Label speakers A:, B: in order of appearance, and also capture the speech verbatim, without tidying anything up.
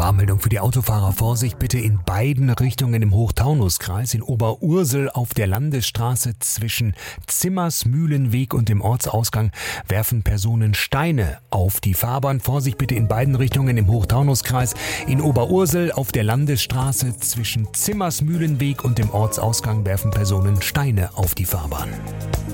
A: Warnmeldung für die Autofahrer. Vorsicht bitte in beiden Richtungen im Hochtaunuskreis. In Oberursel auf der Landesstraße zwischen Zimmersmühlenweg und dem Ortsausgang werfen Personen Steine auf die Fahrbahn. Vorsicht bitte in beiden Richtungen im Hochtaunuskreis. In Oberursel auf der Landesstraße zwischen Zimmersmühlenweg und dem Ortsausgang werfen Personen Steine auf die Fahrbahn.